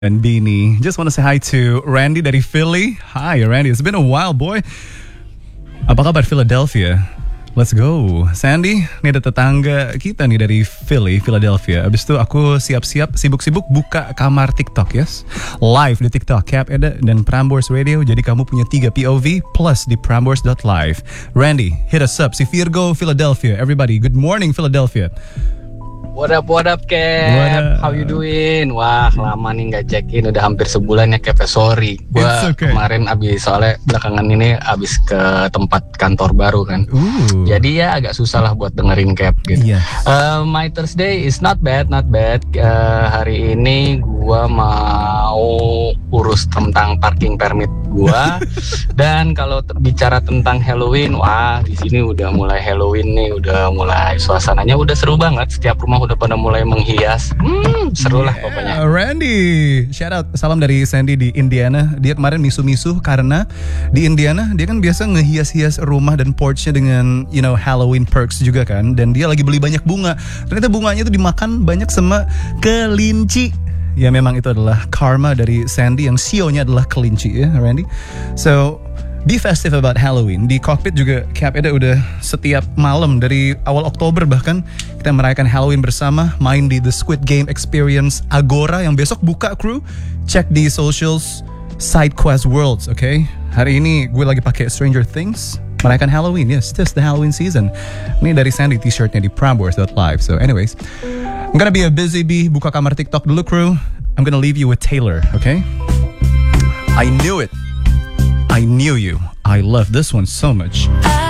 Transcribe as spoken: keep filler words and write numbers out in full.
And Beanie. Just want to say hi to Randy dari Philly. Hi Randy, it's been a while boy. Apa kabar Philadelphia? Let's go. Sandy, ini ada tetangga kita nih dari Philly, Philadelphia. Abis itu aku siap-siap, sibuk-sibuk buka kamar TikTok, yes? Live di TikTok, Cap Eda dan Prambors Radio. Jadi kamu punya tiga P O V plus di prambors dot live. Randy, hit us up. Si Virgo, Philadelphia. Everybody, good morning Philadelphia. What up, what up, Kev? What up? How you doing? Wah, lama nih nggak check in, udah hampir sebulan ya, Kev. Sorry, gua okay. kemarin abis soalnya belakangan ini abis ke tempat kantor baru kan. Ooh. Jadi ya agak susah lah buat dengerin Kev gitu. Yes. Uh, my Thursday is not bad, not bad. Uh, hari ini gua mau urus tentang parking permit gua. Dan kalau ter- bicara tentang Halloween, wah di sini udah mulai Halloween nih, udah mulai suasananya udah seru banget. Setiap rumah udah pada mulai menghias. Hmm, seru lah Yeah, pokoknya. Randy, shout out, salam dari Sandy di Indiana. Dia kemarin misu-misu karena di Indiana dia kan biasa ngehias-hias rumah dan porchnya dengan you know Halloween perks juga kan. Dan dia lagi beli banyak bunga. Ternyata bunganya itu dimakan banyak sama kelinci. Ya memang itu adalah karma dari Sandy yang C E O-nya adalah kelinci ya Randy. So be festive about Halloween. Di cockpit juga Cap Eda udah setiap malam dari awal Oktober bahkan kita merayakan Halloween bersama, main di The Squid Game Experience Agora yang besok buka crew. Cek di socials Side Quest Worlds, oke? Okay? Hari ini gue lagi pakai Stranger Things merayakan Halloween. Yes, this the Halloween season. Ini dari Sandy t-shirtnya di prambors dot live. So anyways, I'm gonna be a busy bee. Buka kamar TikTok dulu crew. I'm gonna leave you with Taylor, okay? I knew it. I knew you. I love this one so much.